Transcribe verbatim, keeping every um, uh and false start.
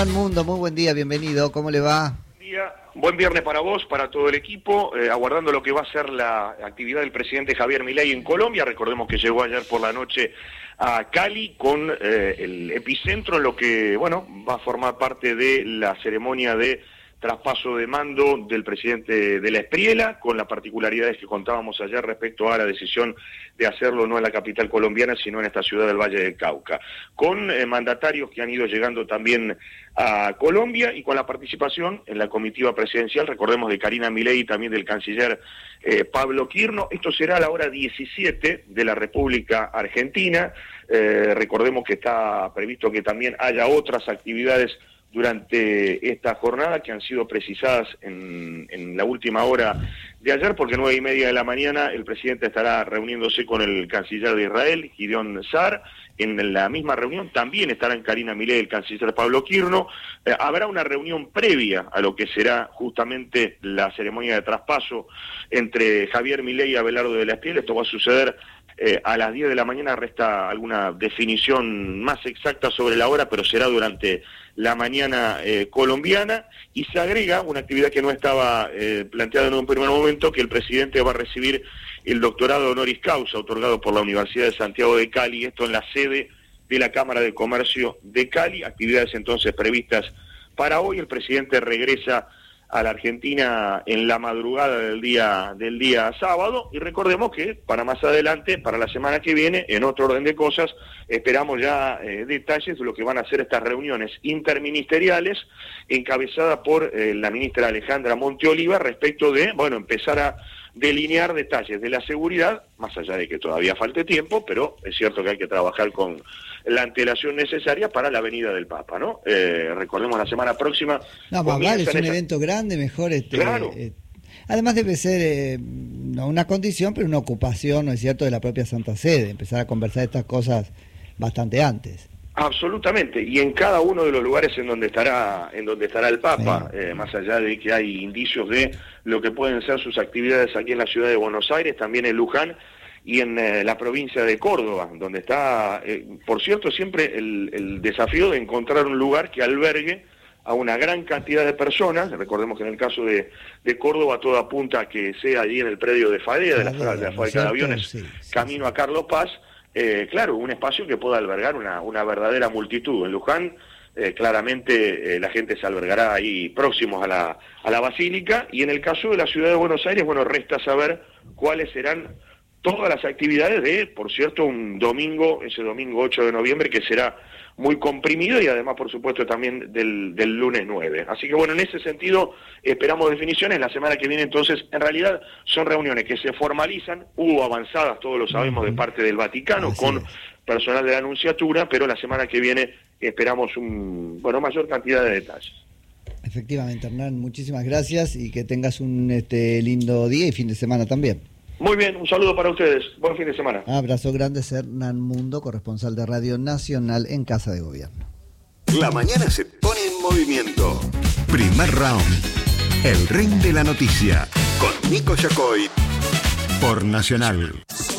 Mundo, muy buen día, bienvenido, ¿cómo le va? Buen día, buen viernes para vos, para todo el equipo, eh, aguardando lo que va a ser la actividad del presidente Javier Milei en Colombia. Recordemos que llegó ayer por la noche a Cali con eh, el epicentro en lo que, bueno, va a formar parte de la ceremonia de traspaso de mando del presidente de la Espriela, con las particularidades que contábamos ayer respecto a la decisión de hacerlo no en la capital colombiana, sino en esta ciudad del Valle del Cauca, con eh, mandatarios que han ido llegando también a Colombia y con la participación en la comitiva presidencial, recordemos, de Karina Milei y también del canciller eh, Pablo Quirno. Esto será a la hora diecisiete de la República Argentina. Eh, recordemos que está previsto que también haya otras actividades durante esta jornada que han sido precisadas en, en la última hora de ayer, porque nueve y media de la mañana el presidente estará reuniéndose con el canciller de Israel, Gideon Sa'ar. En la misma reunión también estarán Karina Milei y el canciller Pablo Quirno. Eh, habrá una reunión previa a lo que será justamente la ceremonia de traspaso entre Javier Milei y Abelardo de la Espriela. Esto va a suceder Eh, a las diez de la mañana. Resta alguna definición más exacta sobre la hora, pero será durante la mañana eh, colombiana, y se agrega una actividad que no estaba eh, planteada en un primer momento, que el presidente va a recibir el doctorado honoris causa otorgado por la Universidad de Santiago de Cali, esto en la sede de la Cámara de Comercio de Cali. Actividades entonces previstas para hoy. El presidente regresa a la Argentina en la madrugada del día del día sábado, y recordemos que para más adelante, para la semana que viene, en otro orden de cosas, esperamos ya eh, detalles de lo que van a ser estas reuniones interministeriales encabezadas por eh, la ministra Alejandra Monteoliva, respecto de, bueno, empezar a delinear detalles de la seguridad, más allá de que todavía falte tiempo, pero es cierto que hay que trabajar con la antelación necesaria para la venida del Papa, ¿no? Eh, recordemos, la semana próxima... No, más vale, es un esa... evento grande, mejor... este Claro. Eh, además debe ser eh, no una condición, pero una ocupación, ¿no es cierto?, de la propia Santa Sede, empezar a conversar estas cosas bastante antes. Absolutamente, y en cada uno de los lugares en donde estará en donde estará el Papa, sí. eh, más allá de que hay indicios de lo que pueden ser sus actividades aquí en la ciudad de Buenos Aires, también en Luján y en eh, la provincia de Córdoba, donde está, eh, por cierto, siempre el, el desafío de encontrar un lugar que albergue a una gran cantidad de personas. Recordemos que en el caso de, de Córdoba todo apunta a que sea allí en el predio de Fadea, de la, de la fábrica de aviones, sí, sí, camino sí. a Carlos Paz. Eh, claro, un espacio que pueda albergar una, una verdadera multitud. En Luján, eh, claramente, eh, la gente se albergará ahí próximos a la, a la Basílica, y en el caso de la ciudad de Buenos Aires, bueno, resta saber cuáles serán todas las actividades de, por cierto, un domingo, ese domingo ocho de noviembre, que será muy comprimido, y además, por supuesto, también del, del lunes nueve. Así que, bueno, en ese sentido, esperamos definiciones. La semana que viene, entonces, en realidad, son reuniones que se formalizan. Hubo avanzadas, todos lo sabemos, de parte del Vaticano, Así con es. personal de la Anunciatura, pero la semana que viene esperamos un, bueno, mayor cantidad de detalles. Efectivamente, Hernán, muchísimas gracias, y que tengas un este lindo día y fin de semana también. Muy bien, un saludo para ustedes. Buen fin de semana. Abrazo grande, es Hernán Mundo, corresponsal de Radio Nacional en Casa de Gobierno. La mañana se pone en movimiento. Primer round. El ring de la noticia. Con Nico Yacoy. Por Nacional.